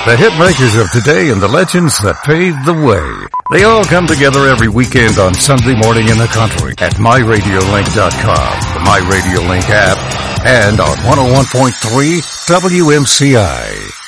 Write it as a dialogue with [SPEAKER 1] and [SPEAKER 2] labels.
[SPEAKER 1] The hit makers of today and the legends that paved the way. They all come together every weekend on Sunday morning in the country at MyRadioLink.com, the MyRadioLink app, and on 101.3 WMCI.